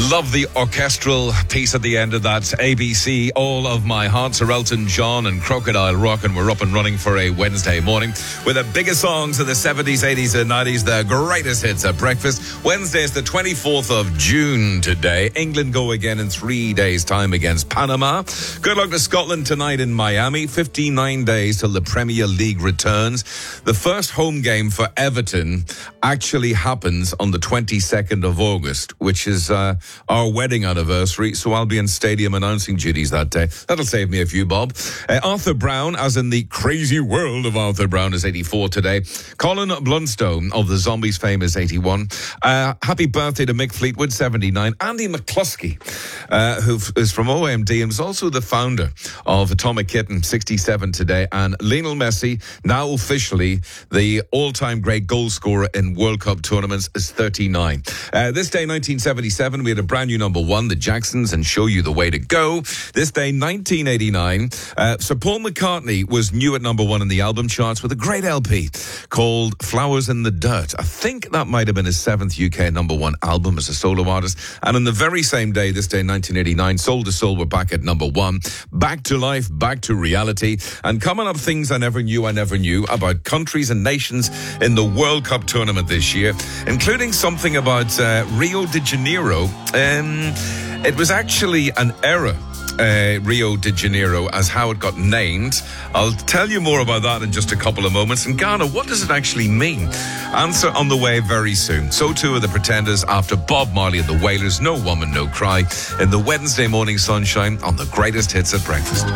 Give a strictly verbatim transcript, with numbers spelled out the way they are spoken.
Love the orchestral piece at the end of that. A B C, All of My Heart, Sir Elton John and Crocodile Rock, and we're up and running for a Wednesday morning with the biggest songs of the seventies, eighties and nineties, the greatest hits at breakfast. Wednesday is the twenty-fourth of June today. England go again in three days' time against Panama. Good luck to Scotland tonight in Miami. fifty-nine days till the Premier League returns. The first home game for Everton actually happens on the twenty-second of August, which is uh, our wedding anniversary, so I'll be in stadium announcing duties that day. That'll save me a few bob. Uh, Arthur Brown, as in the crazy world of Arthur Brown, is eighty-four today. Colin Blunstone of the Zombies fame is eighty-one. Uh, happy birthday to Mick Fleetwood, seventy-nine. Andy McCluskey, uh, who is from O M D and is also the founder of Atomic Kitten, sixty-seven today. And Lionel Messi, now officially the all-time great goal scorer in World Cup tournaments, is thirty-nine. Uh, this day, nineteen seventy-seven, we had a brand new number one, the Jacksons, and Show You the Way to Go. This day, nineteen eighty-nine, uh, Sir Paul McCartney was new at number one in the album charts with a great L P called Flowers in the Dirt. I think that might have been his seventh U K number one album as a solo artist. And on the very same day, this day, nineteen eighty-nine, Soul to Soul were back at number one. Back to life, back to reality. And coming up, things I never knew I never knew about countries and nations in the World Cup tournament this year, including something about uh, Rio de Janeiro. Um, it was actually an error, uh, Rio de Janeiro, as how it got named. I'll tell you more about that in just a couple of moments. And Ghana, what does it actually mean? Answer on the way very soon. So too are the Pretenders after Bob Marley and the Wailers. No Woman, No Cry in the Wednesday morning sunshine on the greatest hits at breakfast.